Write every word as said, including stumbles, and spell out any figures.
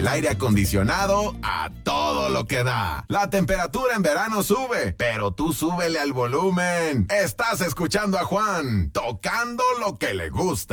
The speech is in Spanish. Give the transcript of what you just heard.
el aire acondicionado a todo lo que da. La temperatura en verano sube, pero tú súbele al volumen. Estás escuchando a Juan, tocando lo que le gusta.